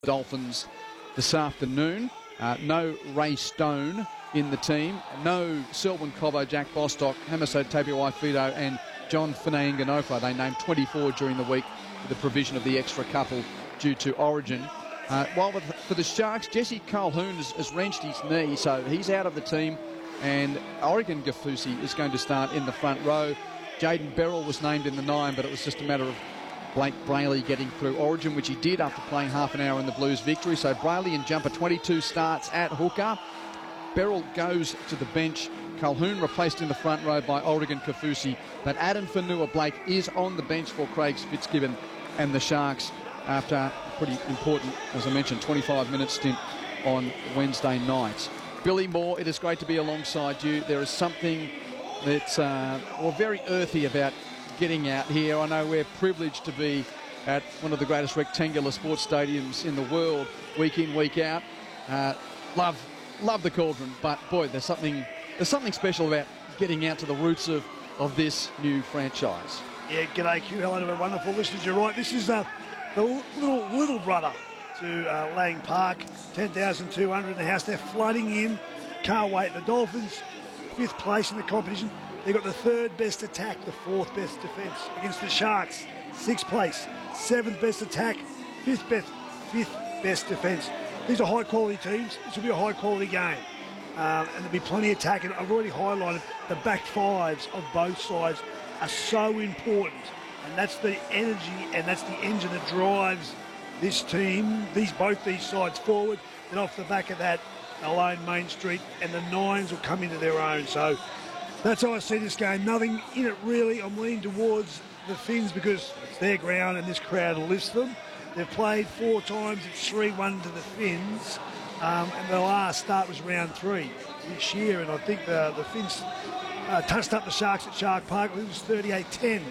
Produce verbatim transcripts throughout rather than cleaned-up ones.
Dolphins this afternoon. Uh, no Ray Stone in the team. No Selwyn Cobbo, Jack Bostock, Hamiso Tabuai-Fidow and John Fanai-Nganofa. They named twenty-four during the week with the provision of the extra couple due to Origin. Uh, while with, for the Sharks, Jesse Colquhoun has, has wrenched his knee, so he's out of the team. And Oregon Kaufusi is going to start in the front row. Jayden Berrell was named in the nine, but it was just a matter of Blake Brailey getting through Origin, which he did after playing half an hour in the Blues victory. So Brailey in jumper twenty-two starts at hooker. Berrell goes to the bench. Colquhoun replaced in the front row by Oregon Kaufusi. But Addin Fonua-Blake is on the bench for Craig Fitzgibbon and the Sharks after a pretty important, as I mentioned, twenty-five minute stint on Wednesday night. Billy Moore, it is great to be alongside you. There is something that's uh, well, very earthy about getting out here. I know we're privileged to be at one of the greatest rectangular sports stadiums in the world, week in, week out. Uh, love, love the Cauldron, but boy, there's something, there's something special about getting out to the roots of, of this new franchise. Yeah, g'day Q, hello to our wonderful listeners. You're right, this is uh, the little little brother to uh, Lang Park, ten thousand two hundred in the house. They're flooding in. Can't wait. The Dolphins, fifth place in the competition. They've got the third best attack, the fourth best defence against the Sharks. Sixth place, seventh best attack, fifth best, fifth best defence. These are high quality teams. This will be a high quality game. Um, and there'll be plenty of attack. And I've already highlighted the back fives of both sides are so important. And that's the energy and that's the engine that drives this team, these both these sides forward. And off the back of that, alone Main Street and the Nines will come into their own. So that's how I see this game. Nothing in it really. I'm leaning towards the Finns because it's their ground and this crowd lifts them. They've played four times. It's three one to the Finns. Um, and the last start was round three this year. And I think the, the Finns uh, touched up the Sharks at Shark Park. It was thirty-eight ten.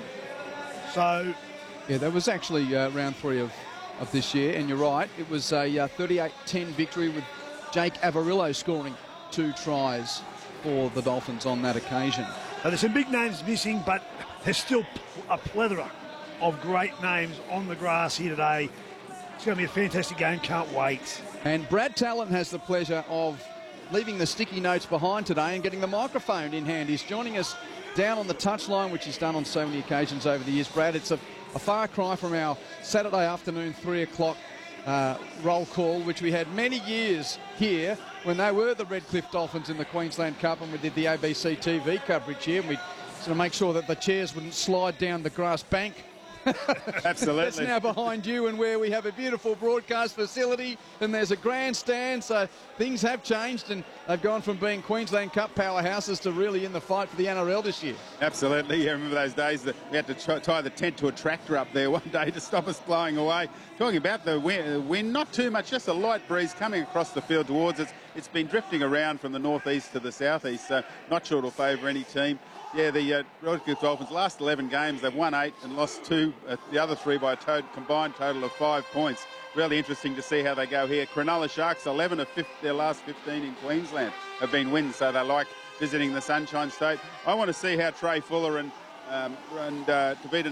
So yeah, that was actually uh, round three of, of this year. And you're right. It was a uh, thirty-eight ten victory with Jake Averillo scoring two tries for the Dolphins on that occasion. Now, there's some big names missing, but there's still a plethora of great names on the grass here today. It's going to be a fantastic game. Can't wait. And Brad Talent has the pleasure of leaving the sticky notes behind today and getting the microphone in hand. He's joining us down on the touchline, which he's done on so many occasions over the years. Brad, it's a, a far cry from our Saturday afternoon three o'clock Uh, roll call, which we had many years here when they were the Redcliffe Dolphins in the Queensland Cup, and we did the A B C T V coverage here, and we sort of make sure that the chairs wouldn't slide down the grass bank. Absolutely. That's now behind you, and where we have a beautiful broadcast facility and there's a grandstand, so things have changed and they've gone from being Queensland Cup powerhouses to really in the fight for the N R L this year. Absolutely. Yeah, remember those days that we had to try, tie the tent to a tractor up there one day to stop us blowing away. Talking about the wind, wind, not too much, just a light breeze coming across the field towards us. It's been drifting around from the northeast to the southeast, so not sure it'll favour any team. Yeah, the uh, Redcliffe Dolphins, last eleven games, they've won eight and lost two, uh, the other three by a to combined total of five points. Really interesting to see how they go here. Cronulla Sharks, eleven of their last fifteen in Queensland have been wins, so they like visiting the Sunshine State. I want to see how Trey Fuller and, um, and uh, Tavita